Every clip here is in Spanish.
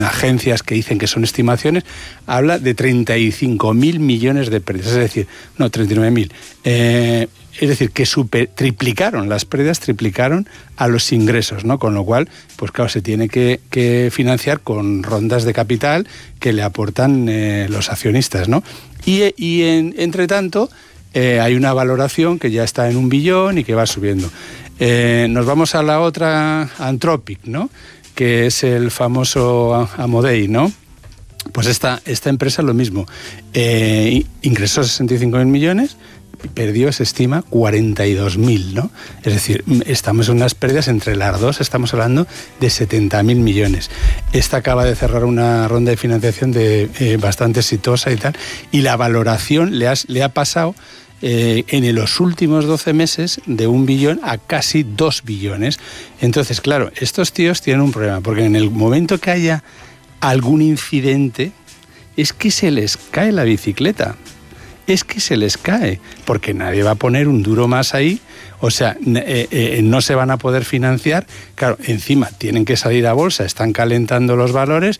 agencias que dicen que son estimaciones, habla de 35.000 millones de pérdidas, es decir, no, 39.000. Es decir, que triplicaron, las pérdidas triplicaron a los ingresos, ¿no? Con lo cual, pues claro, se tiene que financiar con rondas de capital que le aportan los accionistas, ¿no? Y entre tanto, hay una valoración que ya está en 1 billón y que va subiendo. Nos vamos a la otra, Anthropic, ¿no? Que es el famoso Amodei, ¿no? Pues esta empresa lo mismo. Ingresó 65.000 millones, perdió, se estima, 42.000, ¿no? Es decir, estamos en unas pérdidas entre las dos, estamos hablando de 70.000 millones. Esta acaba de cerrar una ronda de financiación bastante exitosa y tal, y la valoración le ha pasado en los últimos 12 meses de 1 billón a casi 2 billones. Entonces, claro, estos tíos tienen un problema, porque en el momento que haya algún incidente, es que se les cae la bicicleta. Es que se les cae, porque nadie va a poner un duro más ahí, o sea, no se van a poder financiar. Claro, encima tienen que salir a bolsa, están calentando los valores,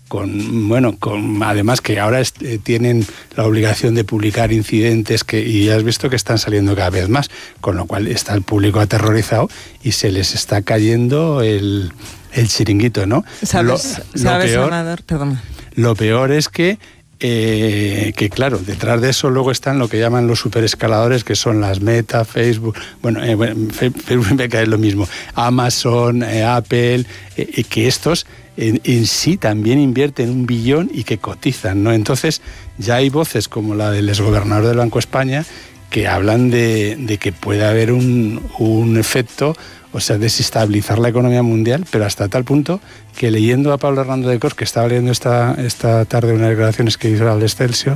además que ahora tienen la obligación de publicar incidentes y ya has visto que están saliendo cada vez más, con lo cual está el público aterrorizado y se les está cayendo el chiringuito, ¿no? ¿Sabes, Amador? Perdona. Lo peor es que claro, detrás de eso luego están lo que llaman los superescaladores, que son las Meta, Facebook, Facebook me cae lo mismo, Amazon, Apple, que estos en sí también invierten 1 billón y que cotizan, ¿no? Entonces ya hay voces como la del exgobernador del Banco de España que hablan de que puede haber un efecto, o sea, desestabilizar la economía mundial, pero hasta tal punto que leyendo a Pablo Hernando de Cos, que estaba leyendo esta tarde unas declaraciones que hizo al Excelsior,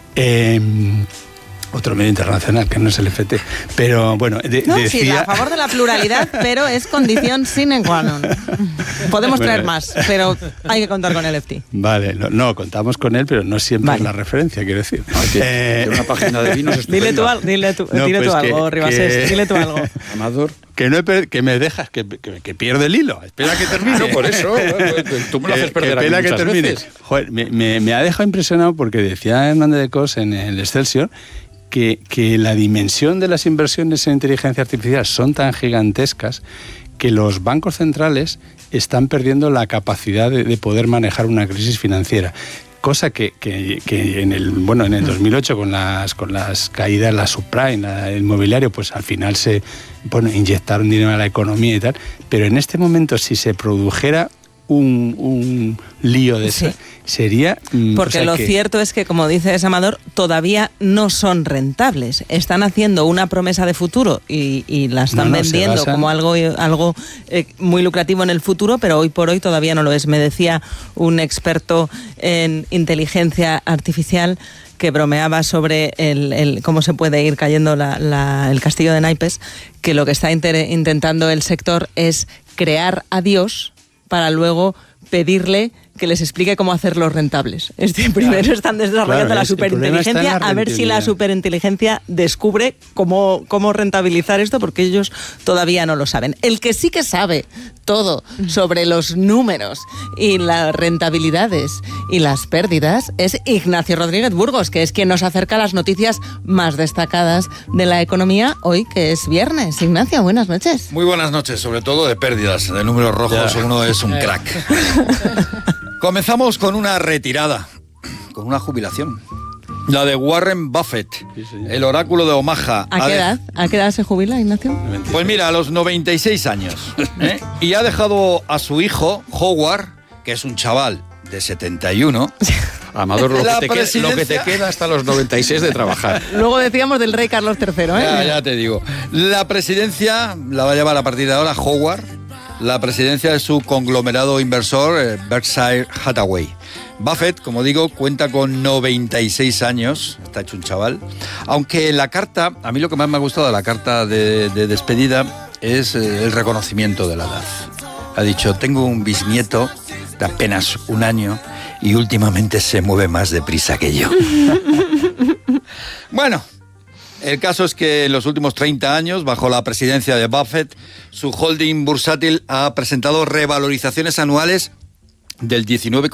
otro medio internacional que no es el FT, pero bueno, decía... Sí, a favor de la pluralidad, pero es condición sine qua non. Podemos traer más, pero hay que contar con el FT. Vale, no, contamos con él, pero no siempre es la referencia, quiero decir. Tiene una página de vinos estupenda. Dile tú algo, Ribasés, dile tú algo. Amador. Que me dejas, que pierde el hilo. Espera que termine. No, por eso, tú me lo haces perder aquí muchas veces. Joder, me ha dejado impresionado porque decía Hernández de Cos en el Excelsior que la dimensión de las inversiones en inteligencia artificial son tan gigantescas que los bancos centrales están perdiendo la capacidad de poder manejar una crisis financiera. Cosa que en el 2008 con las caídas, la subprime, el inmobiliario, pues al final se inyectaron dinero a la economía y tal. Pero en este momento, si se produjera un lío de eso, sería... Porque cierto es que, como dice Amador, todavía no son rentables. Están haciendo una promesa de futuro y la están vendiendo como algo muy lucrativo en el futuro, pero hoy por hoy todavía no lo es. Me decía un experto en inteligencia artificial que bromeaba sobre cómo se puede ir cayendo el castillo de naipes, que lo que está intentando el sector es crear a Dios para luego pedirle que les explique cómo hacerlos rentables. Es decir, primero están desarrollando la superinteligencia, a ver si la superinteligencia descubre cómo rentabilizar esto, porque ellos todavía no lo saben. El que sí que sabe todo sobre los números y las rentabilidades y las pérdidas es Ignacio Rodríguez Burgos, que es quien nos acerca las noticias más destacadas de la economía hoy, que es viernes. Ignacio, buenas noches. Muy buenas noches, sobre todo de pérdidas, de números rojos. Uno es un crack. Comenzamos con una retirada, con una jubilación. La de Warren Buffett, el oráculo de Omaha. ¿A qué edad se jubila, Ignacio? Pues mira, a los 96 años. Y ha dejado a su hijo, Howard, que es un chaval de 71... Amador, lo que te queda hasta los 96 de trabajar. Luego decíamos del rey Carlos III, ¿eh? Ya te digo. La presidencia la va a llevar a partir de ahora Howard, la presidencia de su conglomerado inversor Berkshire Hathaway. Buffett, como digo, cuenta con 96 años, está hecho un chaval, aunque la carta, a mí lo que más me ha gustado de la carta de despedida es el reconocimiento de la edad. Ha dicho, tengo un bisnieto de apenas 1 año y últimamente se mueve más deprisa que yo. Bueno, el caso es que en los últimos 30 años, bajo la presidencia de Buffett, su holding bursátil ha presentado revalorizaciones anuales del 19,5%.